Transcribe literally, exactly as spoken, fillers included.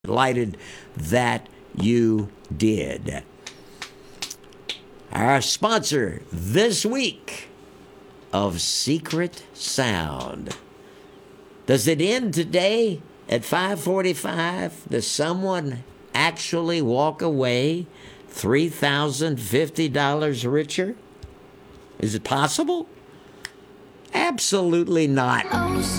Delighted that you did. Our sponsor this week of Secret Sound. Does it end today at five forty-five? Does someone actually walk away three thousand fifty dollars richer? Is it possible? Absolutely not.